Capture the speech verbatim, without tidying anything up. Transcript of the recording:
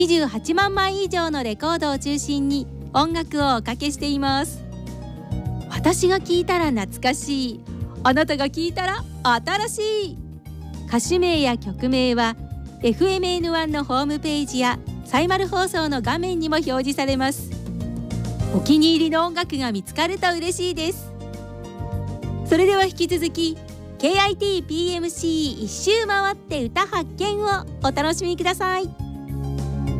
にじゅうはちまんまい以上のレコードを中心に音楽をおかけしています。私が聴いたら懐かしい、あなたが聴いたら新しい。歌手名や曲名は エフエムエヌワン のホームページやサイマル放送の画面にも表示されます。お気に入りの音楽が見つかると嬉しいです。それでは引き続き ケーアイティーピーエムシー 一周回って歌発見をお楽しみください。